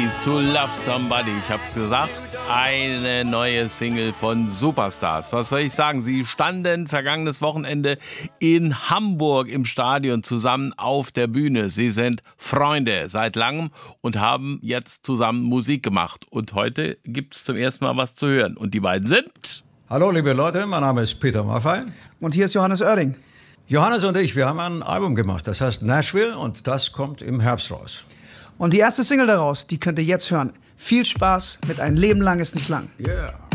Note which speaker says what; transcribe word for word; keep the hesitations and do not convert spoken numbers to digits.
Speaker 1: Ways to Love Somebody. Ich hab's gesagt, eine neue Single von Superstars. Was soll ich sagen? Sie standen vergangenes Wochenende in Hamburg im Stadion zusammen auf der Bühne. Sie sind Freunde seit langem und haben jetzt zusammen Musik gemacht. Und heute gibt's zum ersten Mal was zu hören. Und die beiden sind...
Speaker 2: Hallo liebe Leute, mein Name ist Peter Maffay.
Speaker 3: Und hier ist Johannes Oerding.
Speaker 2: Johannes und ich, wir haben ein Album gemacht, das heißt Nashville und das kommt im Herbst raus.
Speaker 3: Und die erste Single daraus, die könnt ihr jetzt hören. Viel Spaß mit Ein Leben lang ist nicht lang.
Speaker 2: Yeah.